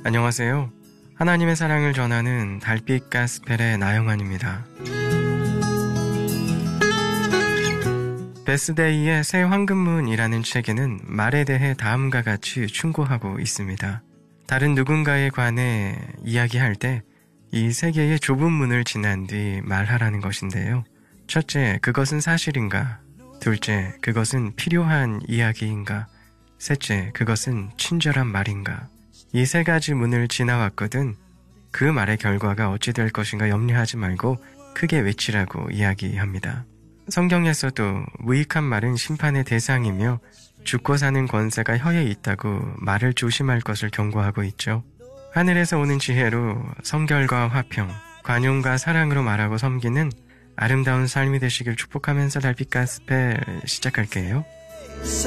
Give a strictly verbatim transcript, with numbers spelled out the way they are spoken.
안녕하세요. 하나님의 사랑을 전하는 달빛 가스펠의 나영환입니다. 베스데이의 새 황금문이라는 책에는 말에 대해 다음과 같이 충고하고 있습니다. 다른 누군가에 관해 이야기할 때 이 세 개의 좁은 문을 지난 뒤 말하라는 것인데요. 첫째, 그것은 사실인가? 둘째, 그것은 필요한 이야기인가? 셋째, 그것은 친절한 말인가? 이 세 가지 문을 지나왔거든 그 말의 결과가 어찌 될 것인가 염려하지 말고 크게 외치라고 이야기합니다. 성경에서도 무익한 말은 심판의 대상이며 죽고 사는 권세가 혀에 있다고 말을 조심할 것을 경고하고 있죠. 하늘에서 오는 지혜로 성결과 화평, 관용과 사랑으로 말하고 섬기는 아름다운 삶이 되시길 축복하면서 달빛 가스펠 시작할게요.